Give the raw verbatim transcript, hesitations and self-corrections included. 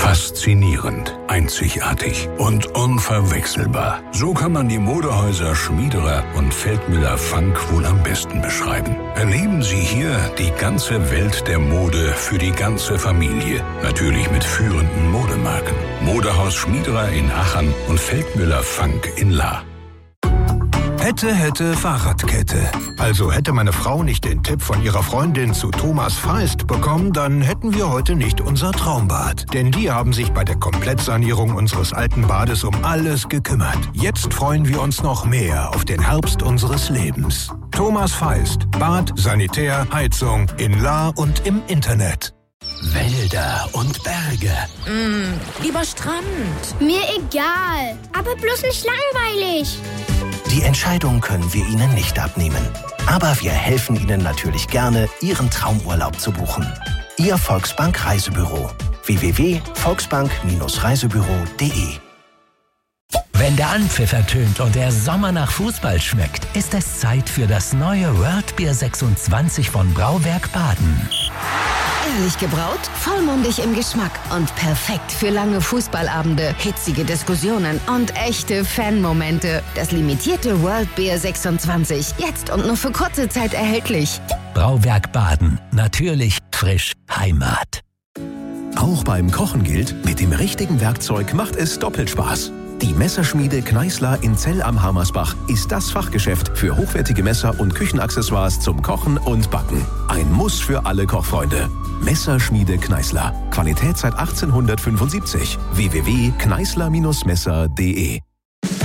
Faszinierend, einzigartig und unverwechselbar. So kann man die Modehäuser Schmiederer und Feldmüller-Funk wohl am besten beschreiben. Erleben Sie hier die ganze Welt der Mode für die ganze Familie. Natürlich mit führenden Modemarken. Modehaus Schmiederer in Aachen und Feldmüller-Funk in Lahr. Hätte, hätte, Fahrradkette. Also hätte meine Frau nicht den Tipp von ihrer Freundin zu Thomas Feist bekommen, dann hätten wir heute nicht unser Traumbad. Denn die haben sich bei der Komplettsanierung unseres alten Bades um alles gekümmert. Jetzt freuen wir uns noch mehr auf den Herbst unseres Lebens. Thomas Feist. Bad, Sanitär, Heizung in Lahr und im Internet. Wälder und Berge. Mm, lieber Strand. Mir egal, aber bloß nicht langweilig. Die Entscheidung können wir Ihnen nicht abnehmen. Aber wir helfen Ihnen natürlich gerne, Ihren Traumurlaub zu buchen. Ihr Volksbank Reisebüro. w w w punkt volksbank reisebüro punkt de Wenn der Anpfiff ertönt und der Sommer nach Fußball schmeckt, ist es Zeit für das neue World Beer sechsundzwanzig von Brauwerk Baden. Ehrlich gebraut, vollmundig im Geschmack und perfekt für lange Fußballabende, hitzige Diskussionen und echte Fanmomente. Das limitierte World Beer sechsundzwanzig, jetzt und nur für kurze Zeit erhältlich. Brauwerk Baden. Natürlich, frisch, Heimat. Auch beim Kochen gilt, mit dem richtigen Werkzeug macht es doppelt Spaß. Die Messerschmiede Kneißler in Zell am Hamersbach ist das Fachgeschäft für hochwertige Messer und Küchenaccessoires zum Kochen und Backen. Ein Muss für alle Kochfreunde. Messerschmiede Kneißler. Qualität seit achtzehnhundertfünfundsiebzig. w w w punkt kneißler Bindestrich messer punkt de